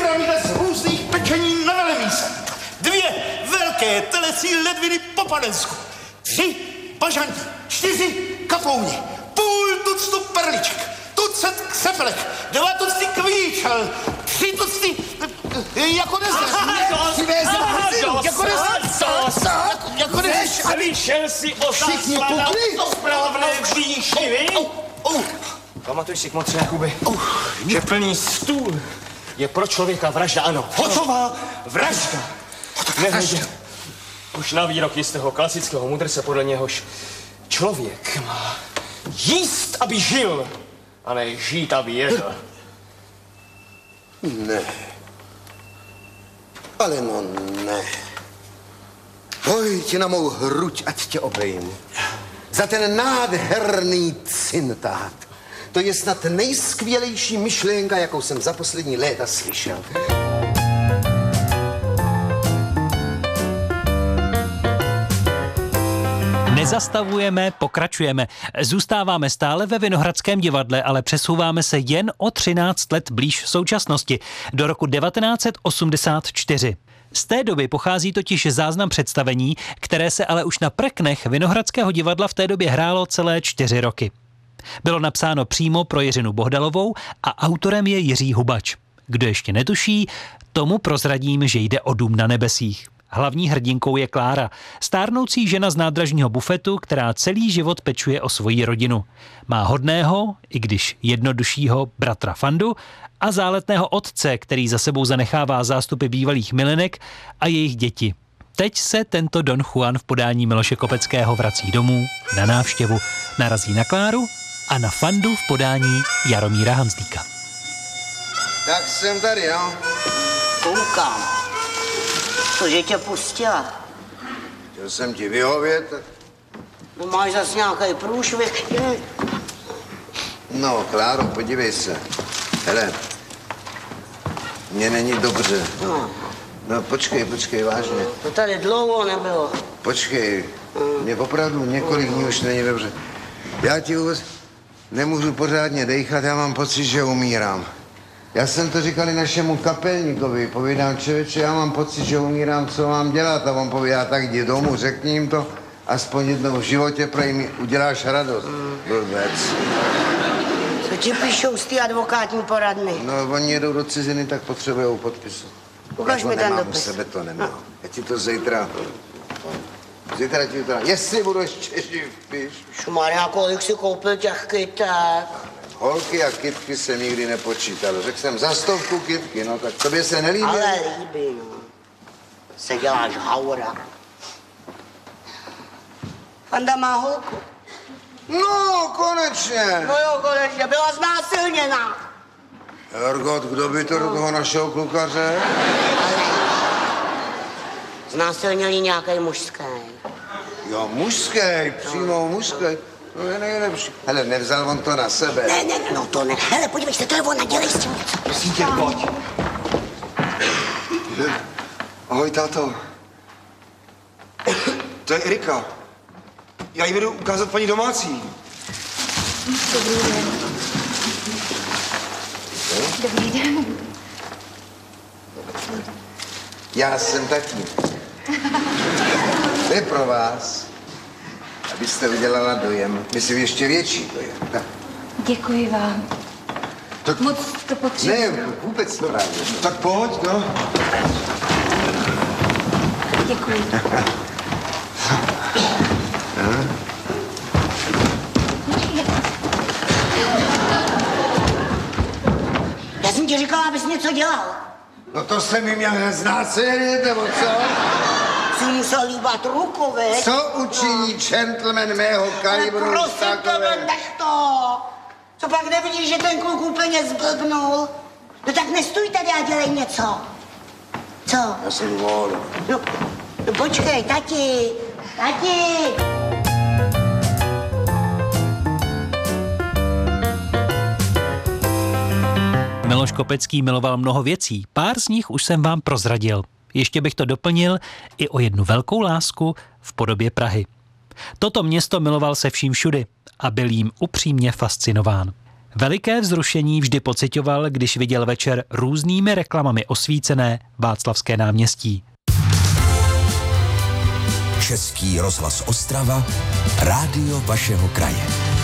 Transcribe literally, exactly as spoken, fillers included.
pyramida z různých pečení na velemíse. Dvě velké telecí ledviny po Padensku. Tři bažanti, čtyři kapouně, půl tuctu perliček, tucet křepelek, dva tucty kvíčel, tři tucty jako nezdrž. Jako nezdrž. Jako nezdrž. Slyšel jsi o záslada správné výšivy? Pamatuješ si, kmotře Jakuby, že plný stůl je pro člověka vražda, ano. Hotová vražda. Nehledě už na výrok jistého klasického mudrce, podle něhož člověk má jíst, aby žil, a ne žít, aby jedl. Ne. Ale no ne. Pojď na mou hruď, ať tě obejmu. Za ten nádherný cintát. To je snad nejskvělejší myšlenka, jakou jsem za poslední léta slyšel. Nezastavujeme, pokračujeme. Zůstáváme stále ve Vinohradském divadle, ale přesouváme se jen o třináct let blíž současnosti, do roku devatenáct set osmdesát čtyři. Z té doby pochází totiž záznam představení, které se ale už na prknech Vinohradského divadla v té době hrálo celé čtyři roky. Bylo napsáno přímo pro Jiřinu Bohdalovou a autorem je Jiří Hubač. Kdo ještě netuší, tomu prozradím, že jde o Dům na nebesích. Hlavní hrdinkou je Klára, stárnoucí žena z nádražního bufetu, která celý život pečuje o svoji rodinu. Má hodného, i když jednoduššího bratra Fandu a záletného otce, který za sebou zanechává zástupy bývalých milenek a jejich děti. Teď se tento Don Juan v podání Miloše Kopeckého vrací domů na návštěvu, narazí na Kláru a na Fandu v podání Jaromíra Hanzlíka. Tak jsem tady, no. Koukám. Cože tě pustila? Chtěl jsem ti vyhovět. No máš zase nějaký průšvih. No, Kláro, podívej se. Hele, mně není dobře. No. No, počkej, počkej, vážně. To tady dlouho nebylo. Počkej, mně opravdu několik dní už není dobře. Já ti vůbec nemůžu pořádně dejchat, já mám pocit, že umírám. Já jsem to říkal i našemu kapelníkovi, povídám, člověče, já mám pocit, že umírám, co mám dělat, a on povídá, tak jdi domů, řekni jim to, aspoň jednou v životě, prej mi uděláš radost. Blbec. Co ti píšou z té advokátní poradny? No, oni jedou do ciziny, tak potřebujou podpisu. Ukaž mi ten dopis. U sebe to nemám. Já ti to zítra... Zítra ti to... Jestli budu ještě živ, píš. Šumaria, kolik si koupil těch kytek? Holky a kytky jsem nikdy nepočítal. Řekl jsem za stovku kytky, no tak tobě se nelíbí. Ale líbí, no. Se děláš haura. Fanda má holku. No, konečně. No jo, konečně, byla znásilněná. Hergot, kdo by to do toho našeho kluka řekl? Znásilnil jí nějaký mužský. Jo, mužský, přímo mužský. No je nejlepší. Hele, nevzal on to na sebe. Ne, ne, no to ne. Hele, podívej se, to je ona, dělej s tím něco. Prosím tě, pojď. Ahoj, táto. To je Erika. Já jí vedu ukázat paní domácí. Dobrý den. Dobrý den. Já jsem taky. To je pro vás, abyste udělala dojem. Myslím, ještě větší dojem. Tak. Děkuji vám. Tak, Moc to potřebuji. ne, vůbec právě. Tak pojď, no. Děkuji. Já jsem ti říkala, abys něco dělal. No to se mi měl znásilnit, nebo co? Jsi musel líbat ruku, viď? Co učiní gentleman mého kalibru? Ale prosím tebe, nech to. Co pak nevidíš, že ten kluk úplně zblbnul? No tak nestůj tady a dělej něco. Co? Já jsem volný. No, no počkej, tati, tati. Miloš Kopecký miloval mnoho věcí, pár z nich už jsem vám prozradil. Ještě bych to doplnil i o jednu velkou lásku v podobě Prahy. Toto město miloval se vším všudy a byl jím upřímně fascinován. Veliké vzrušení vždy pociťoval, když viděl večer různými reklamami osvícené Václavské náměstí. Český rozhlas Ostrava, rádio vašeho kraje.